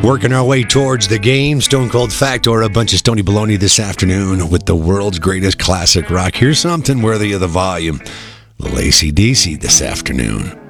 Working our way towards the game, Stone Cold Factor, a bunch of Stony Baloney this afternoon with the world's greatest classic rock. Here's something worthy of the volume. Little AC/DC this afternoon.